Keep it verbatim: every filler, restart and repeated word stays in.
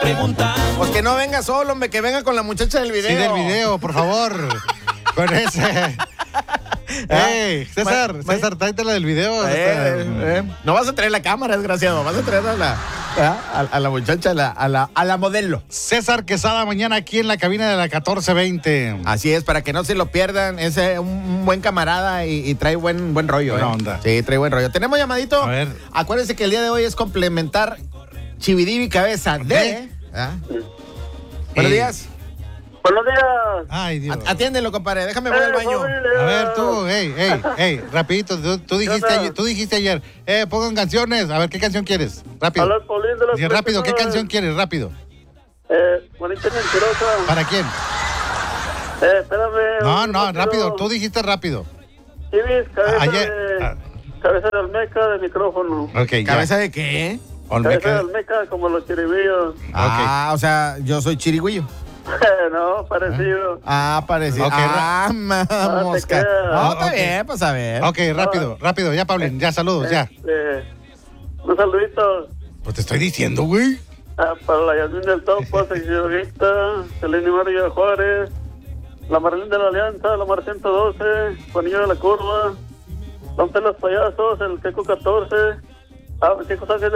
preguntando. Pues que no venga solo, hombre, que venga con la muchacha del video. Sí, del video, por favor. Con ese. Ey, César, Ma- César, tráete la del video. Eh, eh, eh. No vas a traer la cámara, desgraciado. Vas a traer a la, a, a la muchacha, a la, a, la, a la modelo. César Quesada mañana aquí en la cabina de la catorce veinte. Así es, para que no se lo pierdan. Es eh, un, un buen camarada y, y trae buen, buen rollo. Buena eh. onda. Sí, trae buen rollo. ¿Tenemos llamadito? A ver. Acuérdense que el día de hoy es complementar Chividivi Cabeza de... ¿Ah? Buenos Eh. días. Buenos días. Ay, Dios. A- Atiéndelo, compadre. Déjame voy al baño. A ver, tú, hey, hey, hey, rapidito, tú, tú dijiste onda? ayer, tú dijiste ayer, eh, pongan canciones, a ver, ¿qué canción quieres? Rápido. Habla Paulín de las Sí, rápido, ¿qué Personas. canción quieres? Rápido. Eh, bonita y mentirosa. ¿Para quién? Eh, espérame. No, un no, rápido. rápido, tú dijiste rápido. Chivis, cabeza Ayer- de... ah. Cabeza de almeca de micrófono. Ok, ya. ¿Cabeza de qué? Olmeca. Cabeza de almeca como los chiribillos. Ah, o sea, yo soy chirigüillo. No, parecido. Ah, parecido. Ok, ah, ma- No te mosca. creas. No, está Ok. bien, pues a ver. Ok, rápido, rápido, ya, Paulín, ya, saludos, ya. Eh, un saludito Pues te estoy diciendo, güey. ah, para la Yasmín del Topo, Seccionista, Selene María Juárez, la Marlene de la Alianza, la Mar ciento doce, Juanillo de la Curva, Don Los Payasos, el Queco catorce, ah, Queco Sánchez